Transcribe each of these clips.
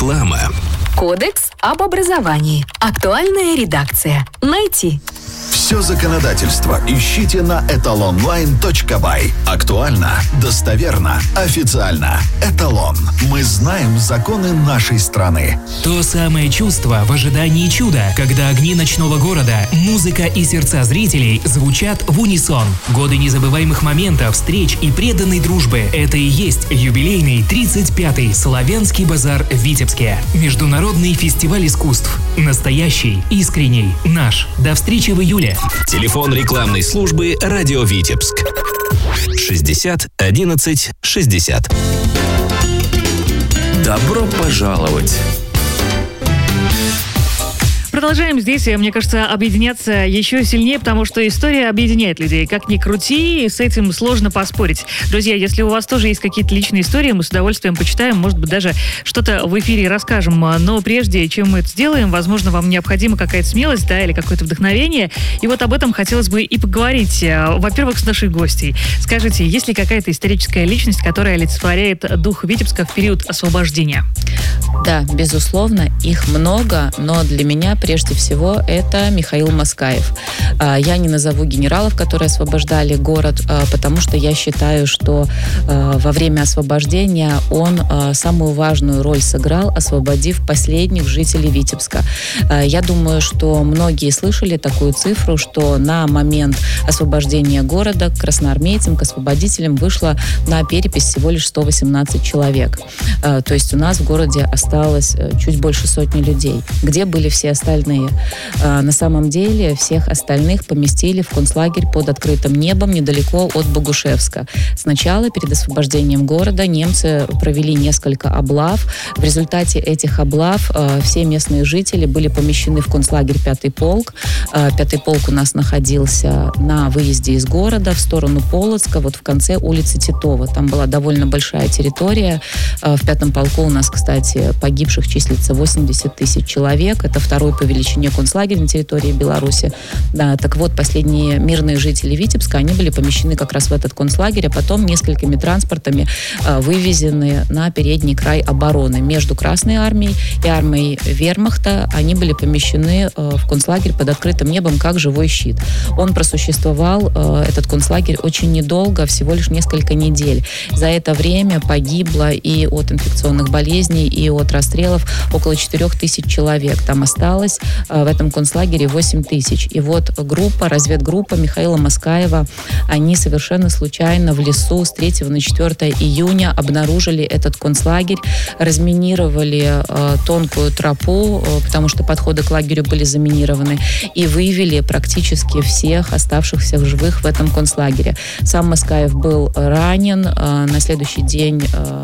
Реклама. Кодекс об образовании. Актуальная редакция. Найти. Все законодательство ищите на etalonline.by. Актуально, достоверно, официально. Эталон. Мы знаем законы нашей страны. То самое чувство в ожидании чуда, когда огни ночного города, музыка и сердца зрителей звучат в унисон. Годы незабываемых моментов, встреч и преданной дружбы. Это и есть юбилейный 35-й Славянский базар в Витебске. Международный фестиваль искусств. Настоящий, искренний, наш. До встречи в июле. Телефон рекламной службы «Радио Витебск». 60 11 60. Добро пожаловать! Продолжаем здесь, мне кажется, объединяться еще сильнее, потому что история объединяет людей. Как ни крути, с этим сложно поспорить. Друзья, если у вас тоже есть какие-то личные истории, мы с удовольствием почитаем, может быть, даже что-то в эфире расскажем. Но прежде чем мы это сделаем, возможно, вам необходима какая-то смелость, да, или какое-то вдохновение. И вот об этом хотелось бы и поговорить. Во-первых, с нашей гостьей. Скажите, есть ли какая-то историческая личность, которая олицетворяет дух Витебска в период освобождения? Да, безусловно, их много, но для меня прежде всего это Михаил Маскаев. Я не назову генералов, которые освобождали город, потому что я считаю, что во время освобождения он самую важную роль сыграл, освободив последних жителей Витебска. Я думаю, что многие слышали такую цифру, что на момент освобождения города к красноармейцам, к освободителям вышло на перепись всего лишь 118 человек. То есть у нас в городе осталось чуть больше сотни людей. Где были все остальные? На самом деле всех остальных поместили в концлагерь под открытым небом недалеко от Богушевска. Сначала, перед освобождением города, немцы провели несколько облав. В результате этих облав все местные жители были помещены в концлагерь 5-й полк. 5-й полк у нас находился на выезде из города в сторону Полоцка, вот в конце улицы Титова. Там была довольно большая территория. В 5-м полку у нас, кстати, погибших числится 80 тысяч человек. Это второй по величине концлагерь на территории Беларуси. Да, так вот, последние мирные жители Витебска, они были помещены как раз в этот концлагерь, а потом несколькими транспортами вывезены на передний край обороны. Между Красной армией и армией Вермахта они были помещены в концлагерь под открытым небом как живой щит. Он просуществовал, этот концлагерь, очень недолго, всего лишь несколько недель. За это время погибло и от инфекционных болезней, и от расстрелов около 4000 человек. Там осталось в этом концлагере 8000. И вот разведгруппа Михаила Маскаева, они совершенно случайно в лесу с 3 на 4 июня обнаружили этот концлагерь, разминировали тонкую тропу, потому что подходы к лагерю были заминированы, и вывели практически всех оставшихся в живых в этом концлагере. Сам Маскаев был ранен, на следующий день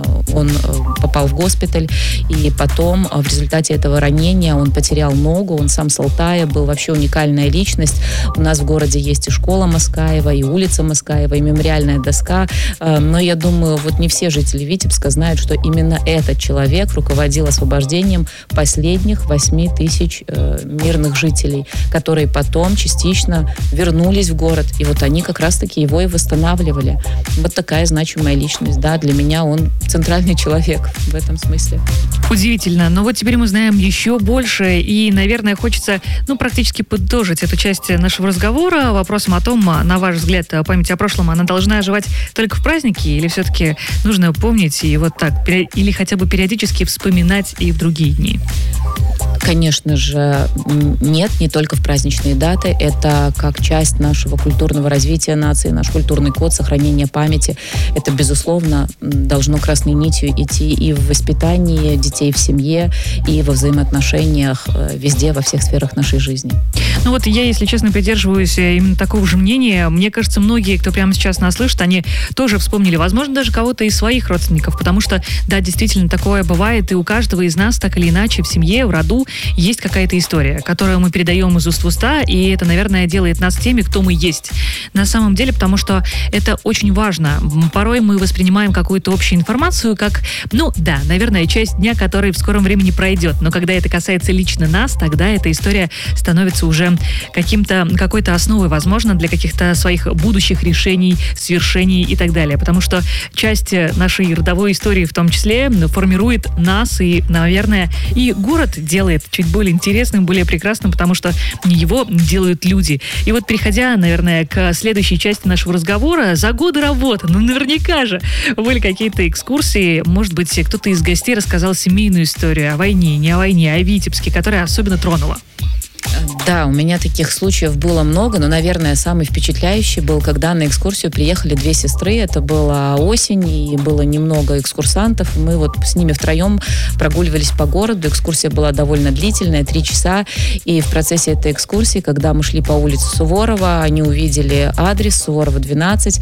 он попал в госпиталь, и потом в результате этого ранения он потерял ногу, он сам с Алтая, был вообще уникальная личность. У нас в городе есть и школа Маскаева, и улица Маскаева, и мемориальная доска, но я думаю, вот не все жители Витебска знают, что именно этот человек руководил освобождением последних 8000 мирных жителей, которые потом частично вернулись в город, и вот они как раз-таки его и восстанавливали. Вот такая значимая личность, да, для меня он центральный человек в этом смысле. Удивительно, но вот теперь мы знаем еще больше, и, наверное, хочется, практически подытожить эту часть нашего разговора вопросом о том, на ваш взгляд, память о прошлом, она должна оживать только в праздники, или все-таки нужно помнить и вот так, или хотя бы периодически вспоминать и в другие дни? Конечно же, нет, не только в праздничные даты. Это как часть нашего культурного развития нации, наш культурный код, сохранение памяти. Это, безусловно, должно красной нитью идти и в воспитании детей в семье, и во взаимоотношениях везде, во всех сферах нашей жизни. Ну вот я, если честно, придерживаюсь именно такого же мнения. Мне кажется, многие, кто прямо сейчас нас слышит, они тоже вспомнили, возможно, даже кого-то из своих родственников, потому что, да, действительно, такое бывает, и у каждого из нас так или иначе в семье, в роду есть какая-то история, которую мы передаем из уст в уста, и это, наверное, делает нас теми, кто мы есть. На самом деле, потому что это очень важно. Порой мы воспринимаем какую-то общую информацию как, наверное, часть дня, который в скором времени пройдет. Но когда это касается лично нас, тогда эта история становится уже какой-то основой, возможно, для каких-то своих будущих решений, свершений и так далее. Потому что часть нашей родовой истории в том числе формирует нас и, наверное, и город делает чуть более интересным, более прекрасным, потому что его делают люди. И вот переходя, наверное, к следующей части нашего разговора, за годы работы, наверняка же были какие-то экскурсии, может быть, кто-то из гостей рассказал семейную историю о войне, не о войне, а о Витебске, которая особенно тронула. Да, у меня таких случаев было много, но, наверное, самый впечатляющий был, когда на экскурсию приехали две сестры. Это была осень, и было немного экскурсантов. Мы вот с ними втроем прогуливались по городу. Экскурсия была довольно длительная, 3 часа. И в процессе этой экскурсии, когда мы шли по улице Суворова, они увидели адрес Суворова 12.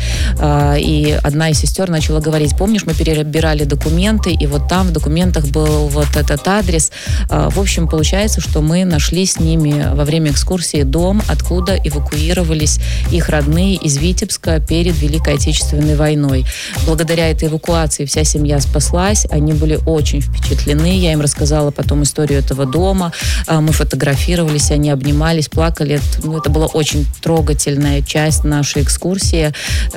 И одна из сестер начала говорить: помнишь, мы перебирали документы, и вот там в документах был вот этот адрес. В общем, получается, что мы нашли с ними во время экскурсии дом, откуда эвакуировались их родные из Витебска перед Великой Отечественной войной. Благодаря этой эвакуации вся семья спаслась, они были очень впечатлены. Я им рассказала потом историю этого дома, мы фотографировались, они обнимались, плакали. Это была очень трогательная часть нашей экскурсии.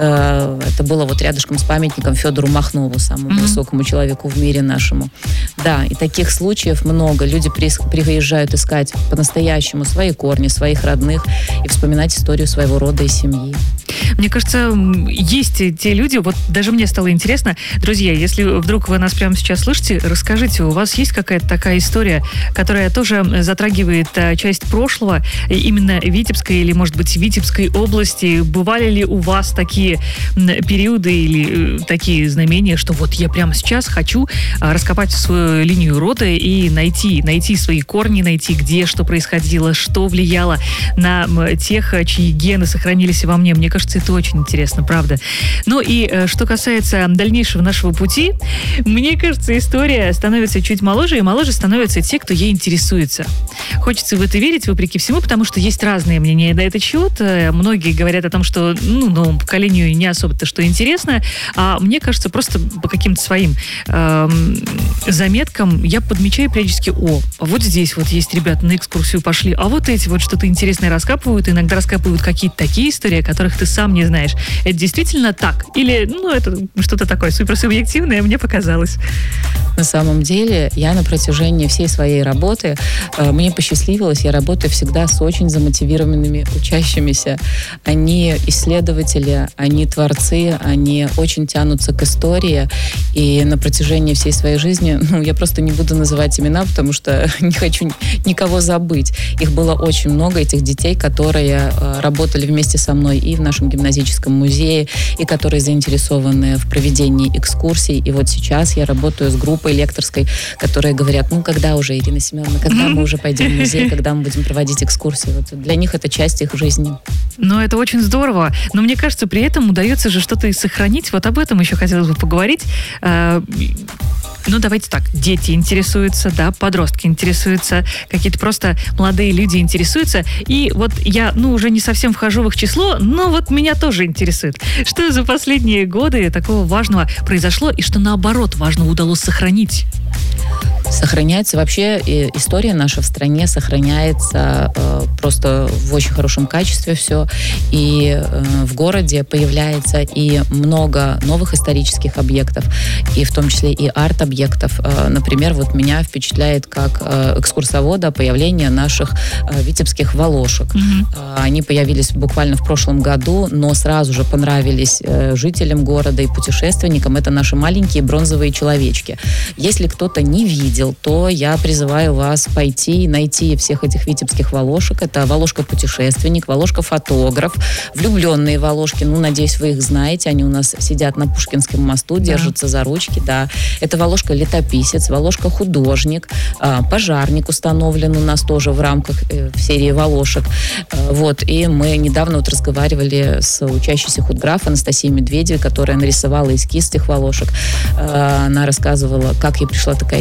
Это было вот рядышком с памятником Федору Махнову, самому высокому человеку в мире нашему. Да, и таких случаев много. Люди приезжают искать по-настоящему свои корни, своих родных и вспоминать историю своего рода и семьи. Мне кажется, есть те люди, вот даже мне стало интересно, друзья, если вдруг вы нас прямо сейчас слышите, расскажите, у вас есть какая-то такая история, которая тоже затрагивает часть прошлого, именно Витебской или, может быть, Витебской области? Бывали ли у вас такие периоды или такие знамения, что вот я прямо сейчас хочу раскопать свою линию рода и найти свои корни, найти, где что происходило, что влияло на тех, чьи гены сохранились во мне? Мне кажется, это очень интересно, правда. Ну и что касается дальнейшего нашего пути, мне кажется, история становится чуть моложе, и моложе становятся те, кто ей интересуется. Хочется в это верить, вопреки всему, потому что есть разные мнения на этот счет. Многие говорят о том, что новому поколению не особо-то что интересно, а мне кажется, просто по каким-то своим заметкам я подмечаю периодически: вот здесь вот есть ребята на экскурсию пошли, а вот эти вот что-то интересное раскапывают, иногда раскапывают какие-то такие истории, о которых ты сам не знаешь. Это действительно так? Или, это что-то такое суперсубъективное, мне показалось? На самом деле, я на протяжении всей своей работы, мне посчастливилось, я работаю всегда с очень замотивированными учащимися. Они исследователи, они творцы, они очень тянутся к истории, и на протяжении всей своей жизни, я просто не буду называть имена, потому что не хочу никого забыть. Их было очень много, этих детей, которые работали вместе со мной и в нашем гимназическом музее, и которые заинтересованы в проведении экскурсий. И вот сейчас я работаю с группой лекторской, которые говорят: когда уже, Ирина Семеновна, когда мы уже пойдем в музей, когда мы будем проводить экскурсии? Вот для них это часть их жизни. Это очень здорово. Но мне кажется, при этом удается же что-то и сохранить. Вот об этом еще хотелось бы поговорить. Давайте так, дети интересуются, да, подростки интересуются, какие-то просто молодые люди интересуются. И вот я, уже не совсем вхожу в их число, но вот меня тоже интересует. Что за последние годы такого важного произошло и что, наоборот, важного удалось сохранить? Сохраняется вообще история наша в стране, сохраняется просто в очень хорошем качестве все. И в городе появляется и много новых исторических объектов, и в том числе и арт-объектов. Например, вот меня впечатляет как экскурсовода появление наших витебских волошек. Они появились буквально в прошлом году, но сразу же понравились жителям города и путешественникам. Это наши маленькие бронзовые человечки. Если кто-то не видел, то я призываю вас пойти и найти всех этих витебских волошек. Это волошка-путешественник, волошка-фотограф, влюбленные волошки. Надеюсь, вы их знаете. Они у нас сидят на Пушкинском мосту, держатся за ручки, да. Это волошка-летописец, волошка-художник, пожарник установлен у нас тоже в рамках серии волошек. И мы недавно разговаривали с учащейся худграф Анастасией Медведевой, которая нарисовала эскиз этих волошек. Она рассказывала, как ей пришла такая идея.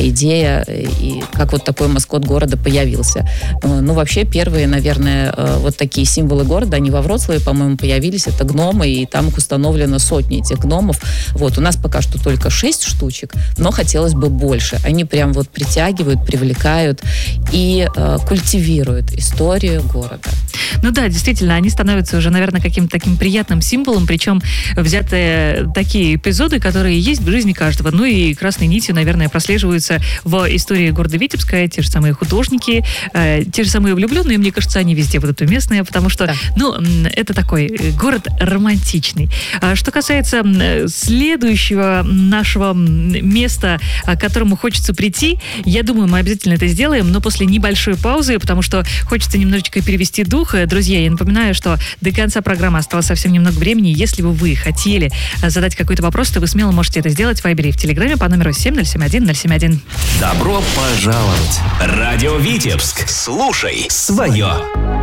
где и как вот такой маскот города появился. Ну, вообще, первые, наверное, вот такие символы города, они во Вроцлаве, по-моему, появились. Это гномы, и там их установлено сотни этих гномов. Вот, у нас пока что только 6 штучек, но хотелось бы больше. Они прям вот притягивают, привлекают и культивируют историю города. Ну да, действительно, они становятся уже, наверное, каким-то таким приятным символом, причем взяты такие эпизоды, которые есть в жизни каждого. Ну и красной нитью, наверное, прослеживаются в истории города Витебска те же самые художники, те же самые влюбленные. Мне кажется, они везде будут уместные, потому что, это такой город романтичный. Что касается следующего нашего места, к которому хочется прийти, я думаю, мы обязательно это сделаем, но после небольшой паузы, потому что хочется немножечко перевести дух. Друзья, я напоминаю, что до конца программы осталось совсем немного времени. Если бы вы хотели задать какой-то вопрос, то вы смело можете это сделать в Вайбере и в Телеграме по номеру 7071071. Добро пожаловать! Радио Витебск. Слушай свое.